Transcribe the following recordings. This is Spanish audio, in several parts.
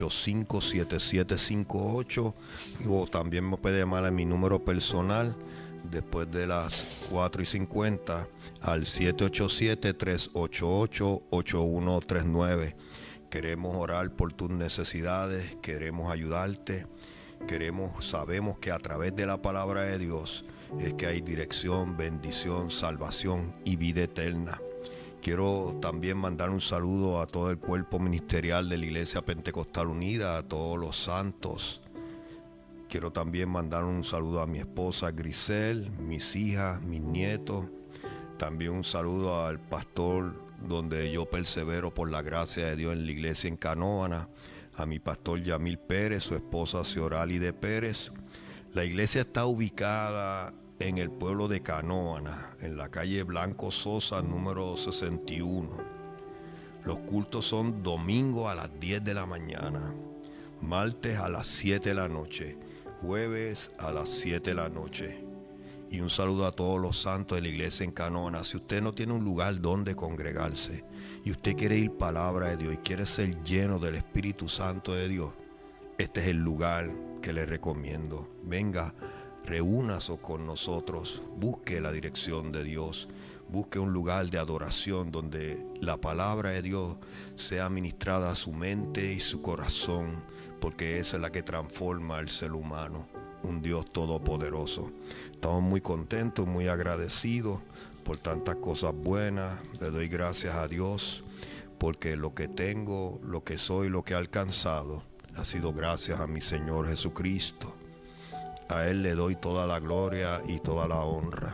5758, o también me puede llamar a mi número personal después de las 4:50 al 787-388-8139. Queremos orar por tus necesidades, queremos ayudarte, sabemos que a través de la palabra de Dios es que hay dirección, bendición, salvación y vida eterna. Quiero también mandar un saludo a todo el cuerpo ministerial de la Iglesia Pentecostal Unida, a todos los santos. Quiero también mandar un saludo a mi esposa Grisel, mis hijas, mis nietos. También un saludo al pastor donde yo persevero por la gracia de Dios en la iglesia en Canóvana, a mi pastor Yamil Pérez, su esposa Cioralide Pérez. La iglesia está ubicada en el pueblo de Canóvana, en la calle Blanco Sosa, número 61. Los cultos son domingo a las 10 de la mañana, martes a las 7 de la noche, jueves a las 7 de la noche. Y un saludo a todos los santos de la iglesia en Canóvana. Si usted no tiene un lugar donde congregarse y usted quiere ir palabra de Dios y quiere ser lleno del Espíritu Santo de Dios, este es el lugar que le recomiendo. Venga, reúnase con nosotros, busque la dirección de Dios, busque un lugar de adoración donde la palabra de Dios sea ministrada a su mente y su corazón, porque esa es la que transforma al ser humano, un Dios todopoderoso. Estamos muy contentos, muy agradecidos por tantas cosas buenas. Le doy gracias a Dios porque lo que tengo, lo que soy, lo que he alcanzado ha sido gracias a mi Señor Jesucristo. A Él le doy toda la gloria y toda la honra.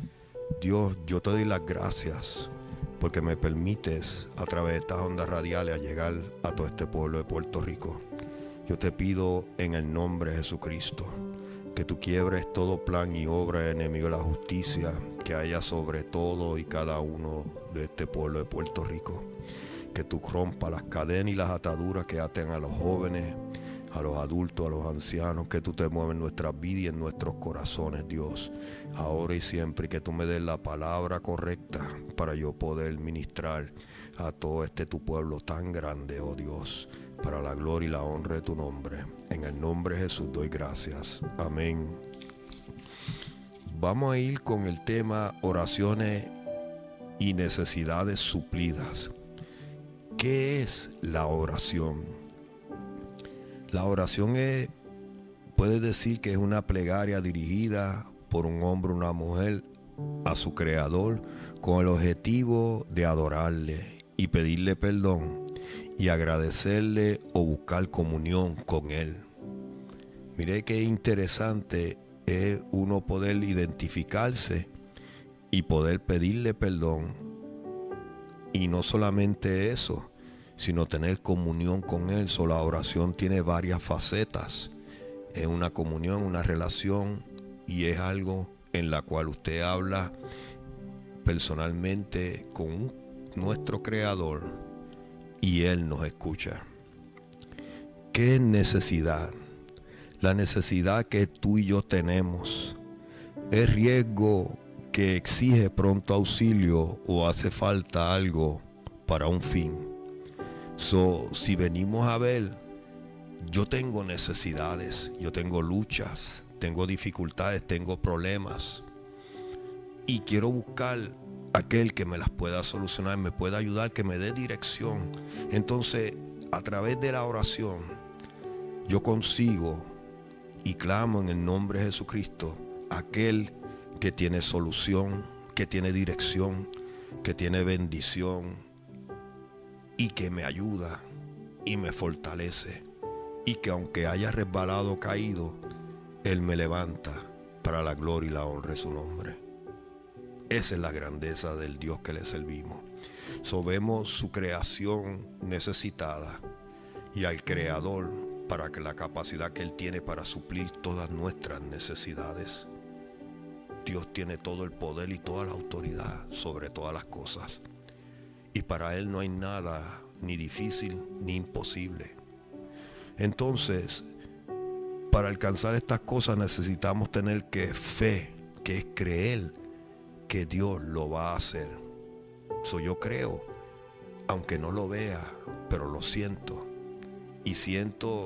Dios, yo te doy las gracias porque me permites a través de estas ondas radiales llegar a todo este pueblo de Puerto Rico. Yo te pido en el nombre de Jesucristo que tú quiebres todo plan y obra de enemigo de la justicia que haya sobre todo y cada uno de este pueblo de Puerto Rico. Que tú rompas las cadenas y las ataduras que aten a los jóvenes, a los adultos, a los ancianos, que tú te mueves en nuestras vidas y en nuestros corazones, Dios, ahora y siempre, y que tú me des la palabra correcta para yo poder ministrar a todo este tu pueblo tan grande, oh Dios, para la gloria y la honra de tu nombre. En el nombre de Jesús doy gracias. Amén. Vamos a ir con el tema oraciones y necesidades suplidas. ¿Qué es la oración? La oración puede decir que es una plegaria dirigida por un hombre o una mujer a su creador con el objetivo de adorarle y pedirle perdón y agradecerle o buscar comunión con él. Mire qué interesante es uno poder identificarse y poder pedirle perdón, y no solamente eso, sino tener comunión con él. La oración tiene varias facetas. Es una comunión, una relación, y es algo en la cual usted habla personalmente con nuestro Creador y Él nos escucha. ¿Qué necesidad? La necesidad que tú y yo tenemos es riesgo que exige pronto auxilio o hace falta algo para un fin. Si venimos a ver, yo tengo necesidades, yo tengo luchas, tengo dificultades, tengo problemas, y quiero buscar aquel que me las pueda solucionar, me pueda ayudar, que me dé dirección. Entonces, a través de la oración, yo consigo y clamo en el nombre de Jesucristo aquel que tiene solución, que tiene dirección, que tiene bendición y que me ayuda y me fortalece, y que aunque haya resbalado o caído, Él me levanta para la gloria y la honra de su nombre. Esa es la grandeza del Dios que le servimos. Vemos su creación necesitada y al Creador para que la capacidad que Él tiene para suplir todas nuestras necesidades. Dios tiene todo el poder y toda la autoridad sobre todas las cosas. Y para Él no hay nada ni difícil ni imposible. Entonces, para alcanzar estas cosas necesitamos tener fe, que es creer que Dios lo va a hacer. Yo creo, aunque no lo vea, pero lo siento. y siento